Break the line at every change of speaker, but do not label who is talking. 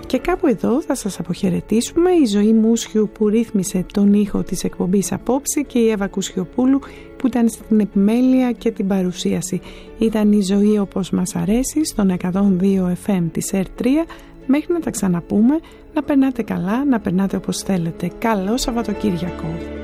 Και κάπου εδώ θα σας αποχαιρετήσουμε. Η Ζωή Μούσιου που ρύθμισε τον ήχο της εκπομπής απόψε και η Εύα Κουσιοπούλου που ήταν στην επιμέλεια και την παρουσίαση. Ήταν η Ζωή όπως μας αρέσει στον 102 FM της R3. Μέχρι να τα ξαναπούμε, να περνάτε καλά, να περνάτε όπως θέλετε. Καλό Σαββατοκύριακο.